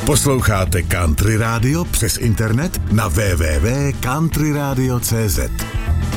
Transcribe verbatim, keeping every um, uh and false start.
Posloucháte Country Radio přes internet na w w w tečka country radio tečka c z.